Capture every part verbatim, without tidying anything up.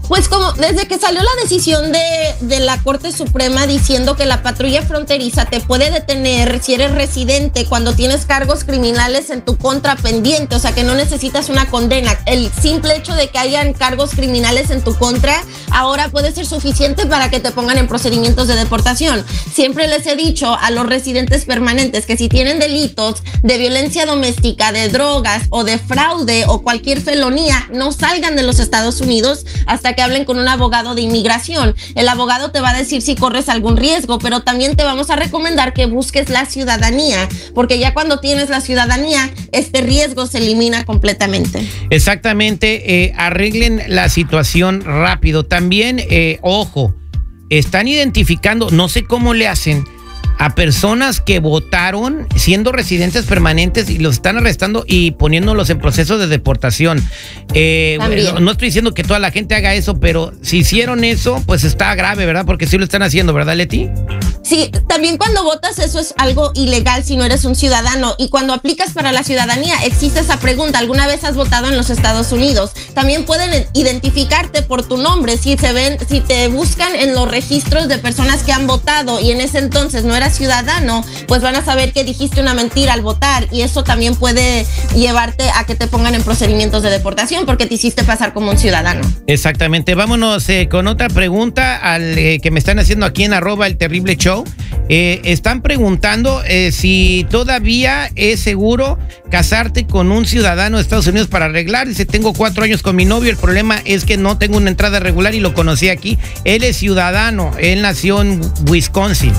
Pues como desde que salió la decisión de, de la Corte Suprema diciendo que la patrulla fronteriza te puede detener si eres residente cuando tienes cargos criminales en tu contra pendiente, o sea que no necesitas una condena. El simple hecho de que hayan cargos criminales en tu contra ahora puede ser suficiente para que te pongan en procedimientos de deportación. Siempre les he dicho a los residentes permanentes que si tienen delitos de violencia doméstica, de drogas o de fraude o cualquier felonía, no salgan de los Estados Unidos hasta que hablen con un abogado de inmigración. El abogado te va a decir si corres algún riesgo, pero también te vamos a recomendar que busques la ciudadanía, porque ya cuando tienes la ciudadanía, este riesgo se elimina completamente. Exactamente, eh, arreglen la situación rápido. También, eh, ojo, están identificando, no sé cómo le hacen, a personas que votaron siendo residentes permanentes y los están arrestando y poniéndolos en proceso de deportación. Eh, no, no estoy diciendo que toda la gente haga eso, pero si hicieron eso, pues está grave, ¿verdad? Porque sí lo están haciendo, ¿verdad, Leti? Sí, también cuando votas eso es algo ilegal si no eres un ciudadano, y cuando aplicas para la ciudadanía existe esa pregunta: ¿alguna vez has votado en los Estados Unidos? También pueden identificarte por tu nombre. Si se ven, si te buscan en los registros de personas que han votado y en ese entonces no eras ciudadano, pues van a saber que dijiste una mentira al votar, y eso también puede llevarte a que te pongan en procedimientos de deportación porque te hiciste pasar como un ciudadano. Exactamente. Vámonos eh, con otra pregunta al eh, que me están haciendo aquí en arroba el terrible show. Eh, están preguntando eh, si todavía es seguro casarte con un ciudadano de Estados Unidos para arreglar. Dice, tengo cuatro años con mi novio, el problema es que no tengo una entrada regular y lo conocí aquí. Él es ciudadano, él nació en Wisconsin.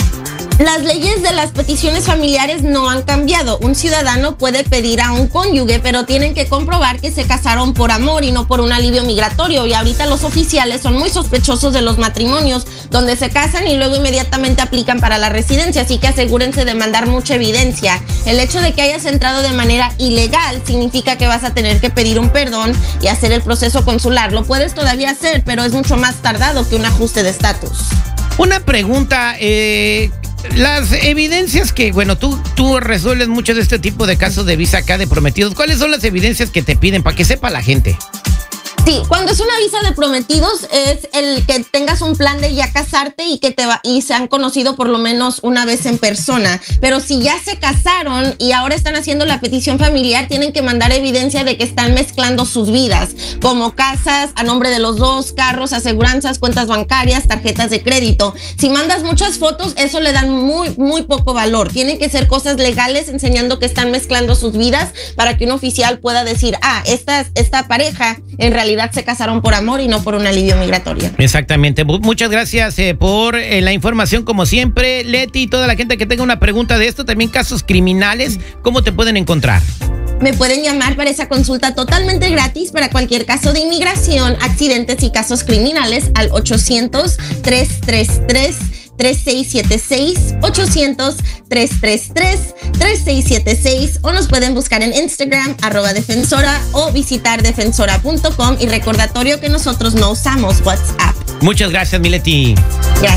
Las leyes de las peticiones familiares no han cambiado. Un ciudadano puede pedir a un cónyuge, pero tienen que comprobar que se casaron por amor y no por un alivio migratorio. Y ahorita los oficiales son muy sospechosos de los matrimonios donde se casan y luego inmediatamente aplican para la residencia, así que asegúrense de mandar mucha evidencia. El hecho de que hayas entrado de manera ilegal significa que vas a tener que pedir un perdón y hacer el proceso consular. Lo puedes todavía hacer, pero es mucho más tardado que un ajuste de estatus. Una pregunta, eh... las evidencias que, bueno, tú, tú resuelves mucho de este tipo de casos de visa acá de prometidos. ¿Cuáles son las evidencias que te piden para que sepa la gente? Sí, cuando es una visa de prometidos es el que tengas un plan de ya casarte y que te va, y se han conocido por lo menos una vez en persona. Pero si ya se casaron y ahora están haciendo la petición familiar, tienen que mandar evidencia de que están mezclando sus vidas, como casas a nombre de los dos, carros, aseguranzas, cuentas bancarias, tarjetas de crédito. Si mandas muchas fotos, eso le dan muy, muy poco valor. Tienen que ser cosas legales enseñando que están mezclando sus vidas para que un oficial pueda decir, ah, esta, esta pareja en realidad se casaron por amor y no por un alivio migratorio. Exactamente. Muchas gracias eh, por eh, la información como siempre, Leti, y toda la gente que tenga una pregunta de esto, también casos criminales, ¿cómo te pueden encontrar? Me pueden llamar para esa consulta totalmente gratis para cualquier caso de inmigración, accidentes y casos criminales al ochocientos, tres tres tres, tres seis siete seis, ochocientos, tres tres tres, tres seis siete seis, o nos pueden buscar en Instagram, arroba defensora, o visitar defensora punto com, y recordatorio que nosotros no usamos WhatsApp. Muchas gracias, Mileti. Gracias.